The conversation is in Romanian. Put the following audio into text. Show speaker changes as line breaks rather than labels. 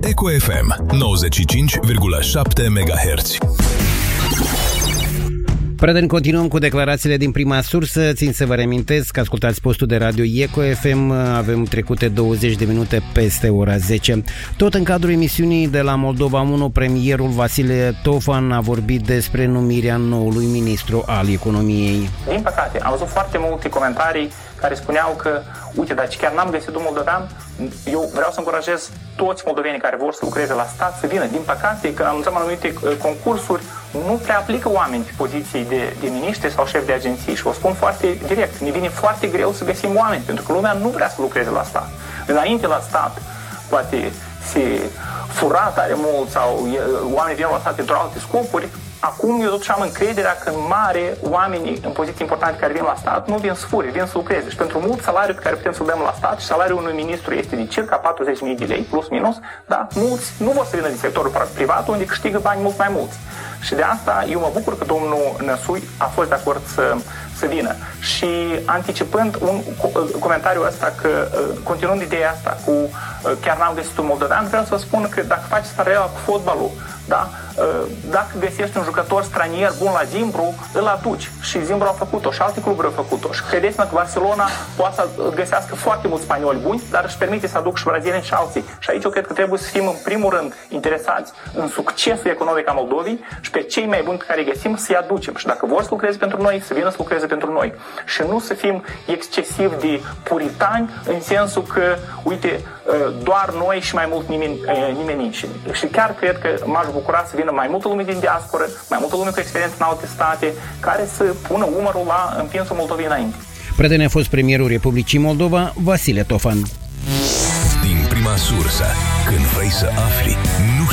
Eco FM 95,7 MHz.
Prieteni, continuăm cu declarațiile din prima sursă. Țin să vă reamintesc că ascultați postul de radio Eco FM. Avem trecute 20 de minute peste ora 10. Tot în cadrul emisiunii de la Moldova 1, premierul Vasile Tofan a vorbit despre numirea noului ministru al economiei.
Din păcate, am văzut foarte multe comentarii care spuneau că, uite, dar chiar n-am găsit un moldovean, eu vreau să încurajez toți moldovenii care vor să lucreze la stat să vină. Din păcate, când anunțăm anumite concursuri, nu prea aplică oameni pe poziții de miniștri sau șefi de agenții. Și vă spun foarte direct, ne vine foarte greu să găsim oameni, pentru că lumea nu vrea să lucreze la stat. Înainte la stat, poate se fura tare mult sau oamenii vin la stat pentru alte scopuri. Acum eu totuși am încrederea că în mare oamenii în poziții importante care vin la stat nu vin să fure, vin să lucreze. Și pentru mult salariul pe care putem să-l dăm la stat, și salariul unui ministru este de circa 40.000 de lei, plus minus, dar mulți nu vor să vină din sectorul privat, unde câștigă bani mult mai mulți. Și de asta eu mă bucur că domnul Năsui a fost de acord să vină. Și anticipând un comentariu ăsta, că continuând ideea asta cu chiar n-am găsit un moldovean, vreau să vă spun că dacă faceți paralela cu fotbalul, da? Dacă găsești un jucător stranier bun la Zimbru, îl aduci. Și Zimbru a făcut-o și alte cluburi au făcut-o. Și credeți-mă că Barcelona poate să găsească foarte mulți spanioli buni, dar își permite să aduc și brazilieni și alții. Și aici eu cred că trebuie să fim în primul rând interesați în succesul economic al Moldovei și pe cei mai buni pe care îi găsim să-i aducem. Și dacă vor să lucreze pentru noi, să vină să lucreze pentru noi. Și nu să fim excesiv de puritani în sensul că, uite, doar noi și mai mult nimeni. Și chiar cred că m-aș bucura să vină mai multă lume din diasporă, mai multă lume cu experiență în alte state, care să pună umărul la împinsul Moldovei înainte.
Prieten, a fost premierul Republicii Moldova, Vasile Tofan.
Din prima sursă, când vrei să afli, nu